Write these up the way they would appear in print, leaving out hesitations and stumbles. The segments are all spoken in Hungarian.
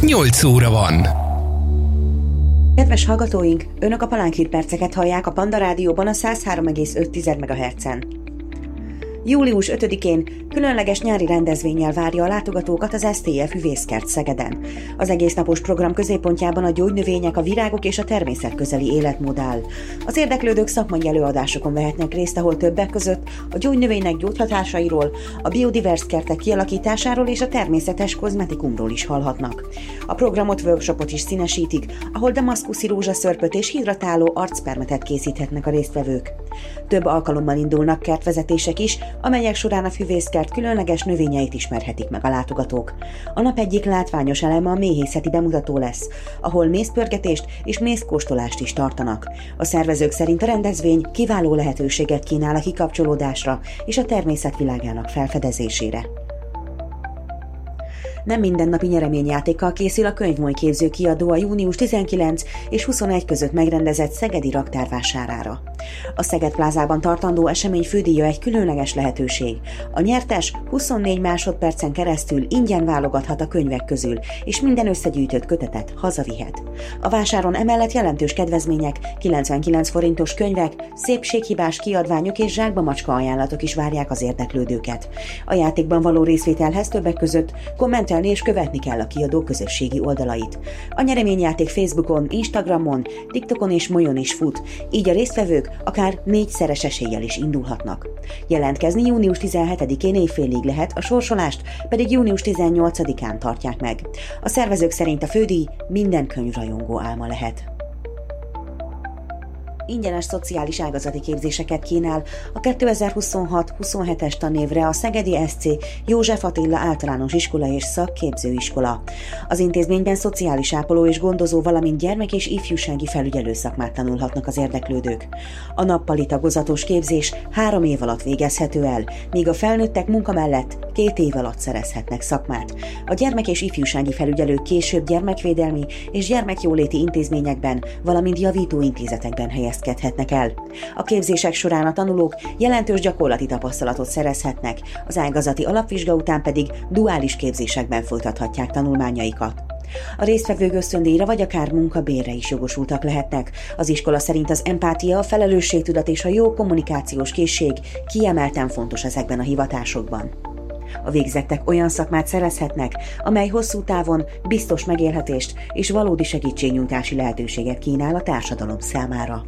8 óra van. Kedves hallgatóink, Önök a Palánk hírperceket hallják a Panda Rádióban a 103,5 MHz-en. Július 5-én különleges nyári rendezvénnyel várja a látogatókat az STF Üvészkert Szegeden. Az egésznapos program középpontjában a gyógynövények, a virágok és a természetközeli életmód áll. Az érdeklődők szakmai előadásokon vehetnek részt, ahol többek között a gyógynövények gyógyhatásairól, a biodivers kertek kialakításáról és a természetes kozmetikumról is hallhatnak. A programot workshopot is színesítik, ahol damaszkuszi rózsaszörpöt és hidratáló arcpermetet készíthetnek a résztvevők. Több alkalommal indulnak kertvezetések is, amelyek során a füvészkert különleges növényeit ismerhetik meg a látogatók. A nap egyik látványos eleme a méhészeti bemutató lesz, ahol mézpörgetést és mézkóstolást is tartanak. A szervezők szerint a rendezvény kiváló lehetőséget kínál a kikapcsolódásra és a természet világának felfedezésére. Nem mindennapi nyereményjátékkal készül a Könyvmoly Képző Kiadó a június 19 és 21 között megrendezett szegedi raktárvásárára. A Szeged Plázában tartandó esemény fődíja egy különleges lehetőség. A nyertes 24 másodpercen keresztül ingyen válogathat a könyvek közül, és minden összegyűjtött kötetet hazavihet. A vásáron emellett jelentős kedvezmények, 99 forintos könyvek, szépséghibás kiadványok és zsákba macska ajánlatok is várják az érdeklődőket. A játékban való részvételhez többek között kommentelni és követni kell a kiadó közösségi oldalait. A nyereményjáték Facebookon, Instagramon, TikTokon és Molyon is fut, így a résztvevők akár 4-szeres eséllyel is indulhatnak. Jelentkezni június 17-én éjfélig lehet, a sorsolást pedig június 18-án tartják meg. A szervezők szerint a fődíj minden könyvrajongó álma lehet. Ingyenes szociális ágazati képzéseket kínál a 2026-27-es tanévre a Szegedi SC József Attila Általános Iskola és Szakképzőiskola. Az intézményben szociális ápoló és gondozó, valamint gyermek- és ifjúsági felügyelő szakmát tanulhatnak az érdeklődők. A nappali tagozatos képzés 3 év alatt végezhető el, míg a felnőttek munka mellett 2 év alatt szerezhetnek szakmát. A gyermek- és ifjúsági felügyelők később gyermekvédelmi és gyermekjóléti intézményekben, valamint javítóintézetekben helyezkedhetnek el. A képzések során a tanulók jelentős gyakorlati tapasztalatot szerezhetnek, az ágazati alapvizsga után pedig duális képzésekben folytathatják tanulmányaikat. A résztvevők ösztöndíjra vagy akár munkabérre is jogosultak lehetnek. Az iskola szerint az empátia, a felelősségtudat és a jó kommunikációs készség kiemelten fontos ezekben a hivatásokban. A végzettek olyan szakmát szerezhetnek, amely hosszú távon biztos megélhetést és valódi segítségnyújtási lehetőséget kínál a társadalom számára.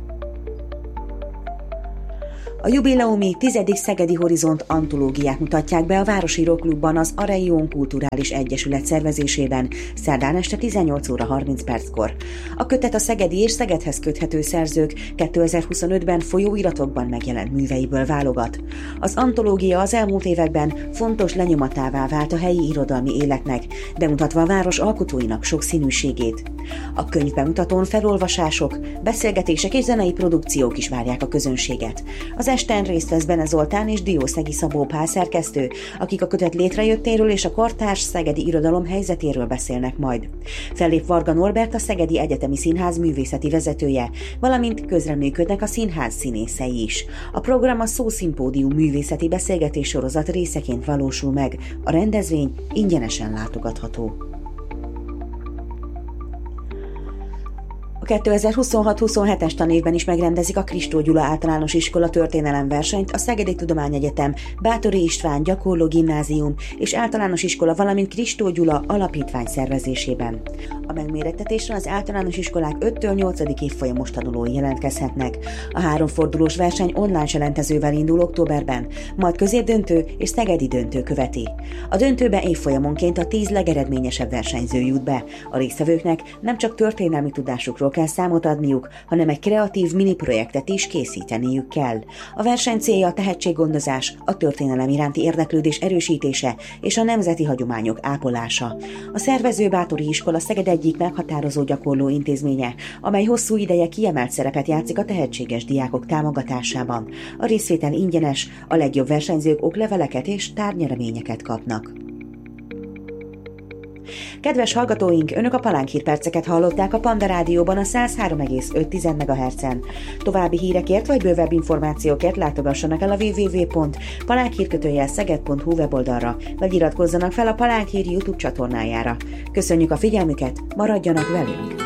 A jubileumi 10. Szegedi Horizont antológiát mutatják be a Városíró Klubban az Areion Kulturális Egyesület szervezésében szerdán este 18 óra 30 perckor. A kötet a szegedi és Szegedhez köthető szerzők 2025-ben folyóiratokban megjelent műveiből válogat. Az antológia az elmúlt években fontos lenyomatává vált a helyi irodalmi életnek, bemutatva a város alkotóinak sokszínűségét. A könyvbemutatón felolvasások, beszélgetések és zenei produkciók is várják a közönséget. Az esten részt vesz Bene Zoltán és Diószegi Szabó Pál szerkesztő, akik a kötet létrejöttéről és a kortárs szegedi irodalom helyzetéről beszélnek majd. Fellép Varga Norbert, a Szegedi Egyetemi Színház művészeti vezetője, valamint közreműködnek a színház színészei is. A program a Szószimpódium művészeti beszélgetés sorozat részeként valósul meg, a rendezvény ingyenesen látogatható. A 2026-27-es tanévben is megrendezik a Kristó Gyula Általános Iskola történelemversenyt, a Szegedi Tudományegyetem, Báthori István Gyakorló Gimnázium és Általános Iskola, valamint Kristó Gyula Alapítvány szervezésében. A megmérettetésre az általános iskolák 5-től 8. évfolyamos tanulói jelentkezhetnek. A 3 fordulós verseny online selentezővel indul októberben, majd középdöntő és szegedi döntő követi. A döntőbe évfolyamonként a 10 legeredményesebb versenyző jut be. A résztvevőknek nem csak történelmi tudásukról kell számot adniuk, hanem egy kreatív miniprojektet is készíteniük kell. A verseny célja a tehetséggondozás, a történelem iránti érdeklődés erősítése és a nemzeti hagyományok ápolása. A szervező Báthori Iskola Szeged egyik meghatározó gyakorló intézménye, amely hosszú ideje kiemelt szerepet játszik a tehetséges diákok támogatásában. A részvétel ingyenes, a legjobb versenyzők okleveleket és tárgynyereményeket kapnak. Kedves hallgatóink, Önök a Palánk hírperceket hallották a Panda Rádióban a 103,5 MHz-en. További hírekért vagy bővebb információkért látogassanak el a www.palánkhír-szeged.hu weboldalra, vagy iratkozzanak fel a Palánk Hír YouTube csatornájára. Köszönjük a figyelmüket, maradjanak velünk!